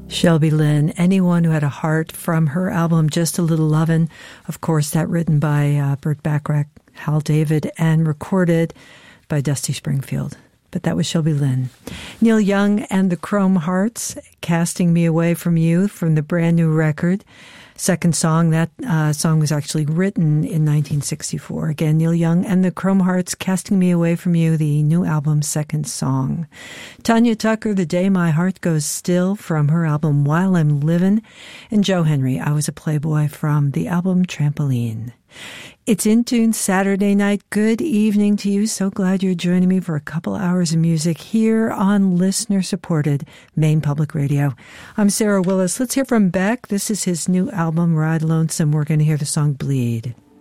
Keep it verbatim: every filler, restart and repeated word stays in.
Shelby Lynne, Anyone Who Had a Heart, from her album Just a Little Lovin'. Of course, that written by uh, Burt Bacharach, Hal David, and recorded by Dusty Springfield. But that was Shelby Lynne. Neil Young and the Chrome Hearts, Casting Me Away From You, from the brand new record. Second song, that uh, song was actually written in nineteen sixty-four. Again, Neil Young and the Chrome Hearts, Casting Me Away From You, the new album's second song. Tanya Tucker, The Day My Heart Goes Still, from her album While I'm Livin'. And Joe Henry, I Was a Playboy, from the album Trampoline. It's In Tune Saturday night. Good evening to you. So glad you're joining me for a couple hours of music here on listener-supported Maine Public Radio. I'm Sarah Willis. Let's hear from Beck. This is his new album, Ride Lonesome. We're going to hear the song Bleed.